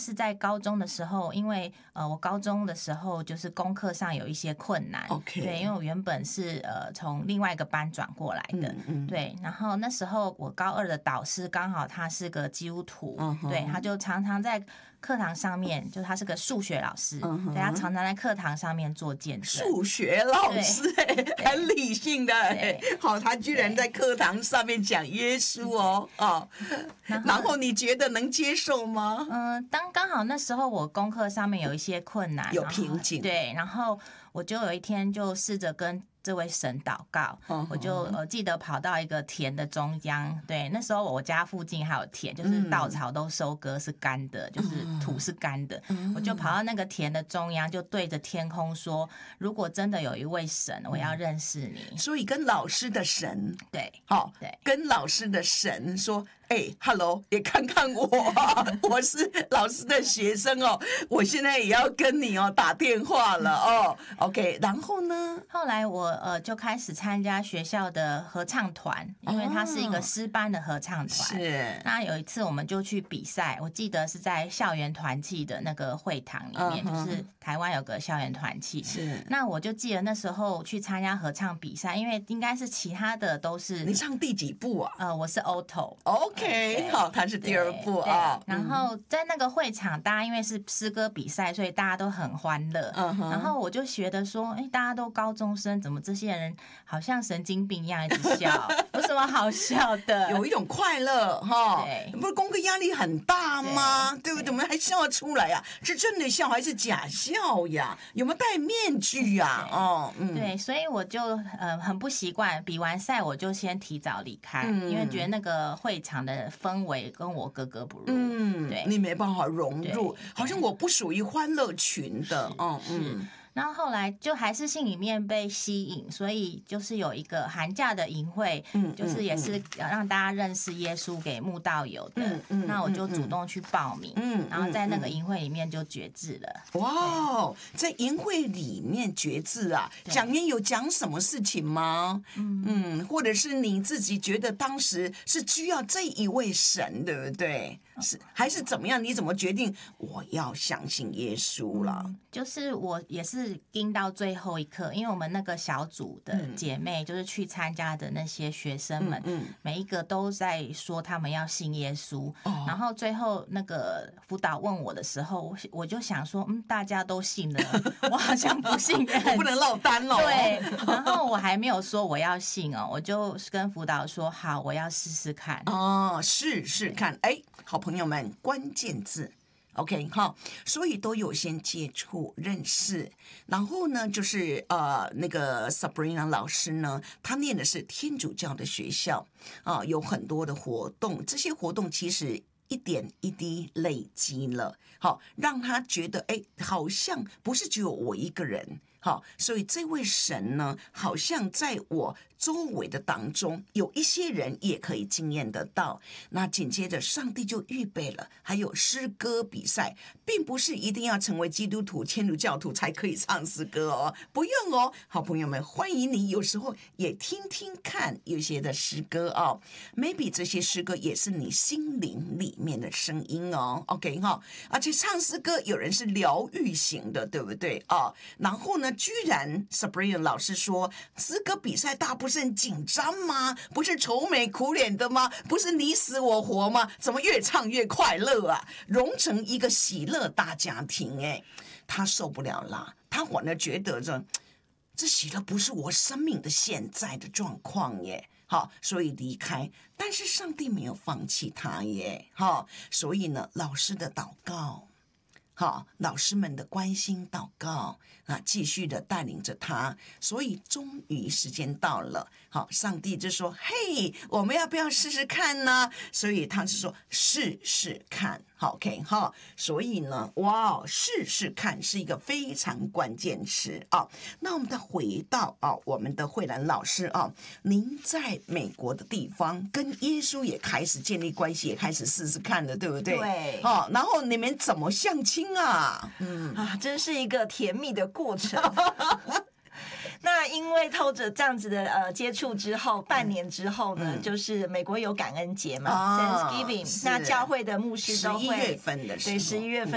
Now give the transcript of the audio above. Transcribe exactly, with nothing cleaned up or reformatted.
是在高中的时候，因为呃，我高中的时候就是功课上有一些困难 ，OK， 对，因为我原本是呃从另外一个班转过来的， 嗯嗯、 对，然后那时候我高二的导师刚好他是个基督徒，嗯、对，他就常常在课堂上面，就他是个数学老师，嗯、对，他常常在课堂上面做见证。 数学老师哎、欸，很理性的哎、欸，好，他居然在课堂上面讲耶稣哦哦，然后, 然后你觉得能接受吗？ 嗯，当刚好那时候我功课上面有一些困难， 有瓶颈， 对，然后我就有一天就试着跟这位神祷告，嗯、我就呃记得跑到一个田的中央，对，那时候我家附近还有田，就是稻草都收割是干的，嗯、就是土是干的，嗯、我就跑到那个田的中央，就对着天空说：如果真的有一位神，我要认识你。 所以跟老师的神， 对， 好、哦，对，跟老师的神说。哎、欸、，Hello， 也看看我、啊，我是老师的学生哦，我现在也要跟你哦打电话了哦。OK， 然后呢？ 后来我呃就开始参加学校的合唱团，因为它是一个诗班的合唱团。 是。 那有一次我们就去比赛，我记得是在校园团契的那个会堂里面， uh-huh. 就是台湾有个校园团契。 是。 那我就记得那时候去参加合唱比赛，因为应该是其他的都是。 你唱第几部啊？ 呃，我是 alto。 OK， 好，他是第二部啊。 然后在那个会场，大家因为是诗歌比赛，所以大家都很欢乐。Uh-huh. 然后我就觉得说，哎，大家都高中生，怎么这些人好像神经病一样一直笑？有什么好笑的？ 有一种快乐哈，不是功课压力很大吗？ 对, 对不对？怎么还笑得出来呀、啊？是真的笑还是假笑呀？有没有戴面具呀、啊？哦， 嗯，对，所以我就呃很不习惯，比完赛我就先提早离开，嗯、因为觉得那个会场的氛围跟我格格不入， 嗯， 对， 你没办法融入，好像我不属于欢乐群的，哦，嗯。 然后后来就还是心里面被吸引，所以就是有一个寒假的营会，嗯，就是也是让大家认识耶稣给慕道友的，嗯嗯，那我就主动去报名，嗯，然后在那个营会里面就决志了。 哇，在营会里面决志啊，讲员有讲什么事情吗？嗯嗯，或者是你自己觉得当时是需要这一位神，对不对？是还是怎么样？你怎么决定我要相信耶稣了？ 嗯、就是我也是盯到最后一刻，因为我们那个小组的姐妹，就是去参加的那些学生们，嗯嗯、每一个都在说他们要信耶稣。哦、然后最后那个辅导问我的时候，我就想说，嗯，大家都信了，我好像不信， 我不能落单哦。 对，然后我还没有说我要信哦，我就跟辅导说，好，我要试试看。 哦，试试看，哎，好朋友们，关键字。OK， 好，所以都有先接触认识，然后呢，就是呃，那个 Sabrina 老师呢，她念的是天主教的学校啊、呃，有很多的活动，这些活动其实一点一滴累积了，好，让他觉得哎，好像不是只有我一个人。好，所以这位神呢，好像在我周围的当中，有一些人也可以经验得到。那紧接着，上帝就预备了，还有诗歌比赛，并不是一定要成为基督徒、天主教徒才可以唱诗歌哦，不用哦。好朋友们，欢迎你，有时候也听听看有些的诗歌哦 ，maybe 这些诗歌也是你心灵里面的声音哦。OK 哈、哦，而且唱诗歌有人是疗愈型的，对不对啊、哦？然后呢？居然 Sabrina 老师说诗歌比赛大家不是很紧张吗？不是愁眉苦脸的吗？不是你死我活吗？怎么越唱越快乐啊？融成一个喜乐大家庭。哎，他受不了啦，他反而觉得这这喜乐不是我生命的现在的状况耶。好，所以离开，但是上帝没有放弃他耶。好，所以呢，老师的祷告，好，老师们的关心祷告啊，继续的带领着他，所以终于时间到了，好，上帝就说：“嘿，我们要不要试试看呢？”所以他是说试试看，好 ，OK 哈，所以呢，哇，试试看是一个非常关键词啊。那我们再回到啊，我们的慧兰老师啊，您在美国的地方跟耶稣也开始建立关系，也开始试试看了，对不对？ 对， 好，然后你们怎么相亲啊？ 嗯啊，真是一个甜蜜的过程。那因为透着这样子的呃接触之后，半年之后呢，嗯、就是美国有感恩节嘛、哦、，Thanksgiving， 那教会的牧师都会十一月份的时候， 对十一月份。